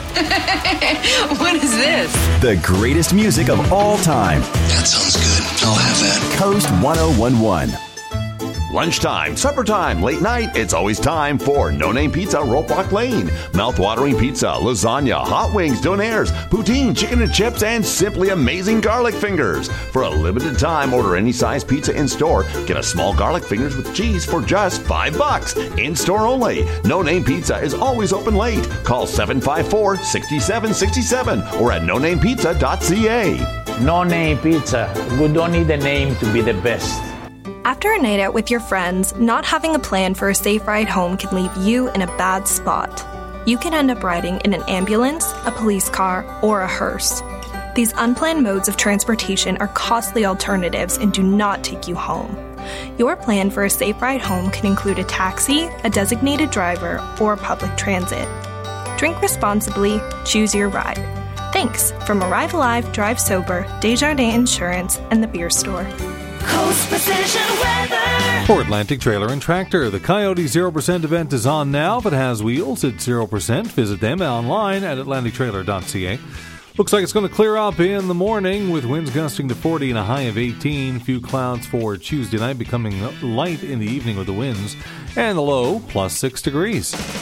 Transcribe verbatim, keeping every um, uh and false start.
What is this? The greatest music of all time. That sounds good. I'll have that. Coast ten eleven. Lunchtime, supper time, late night, it's always time for No Name Pizza, Ropelock Lane. Mouth-watering pizza, lasagna, hot wings, donaires, poutine, chicken and chips, and simply amazing garlic fingers. For a limited time, order any size pizza in-store. Get a small garlic fingers with cheese for just five bucks. In-store only. No Name Pizza is always open late. Call seven five four, six seven six seven or at no name pizza dot c a. No Name Pizza. We don't need a name to be the best. After a night out with your friends, not having a plan for a safe ride home can leave you in a bad spot. You can end up riding in an ambulance, a police car, or a hearse. These unplanned modes of transportation are costly alternatives and do not take you home. Your plan for a safe ride home can include a taxi, a designated driver, or public transit. Drink responsibly, choose your ride. Thanks from Arrive Alive, Drive Sober, Desjardins Insurance, and the Beer Store. Coast Precision Weather. For Atlantic Trailer and Tractor, the Coyote zero percent event is on now. If it has wheels, it's zero percent. Visit them online at atlantic trailer dot c a. Looks like it's going to clear up in the morning with winds gusting to forty and a high of eighteen. Few clouds for Tuesday night, becoming light in the evening with the winds. And the low, plus six degrees.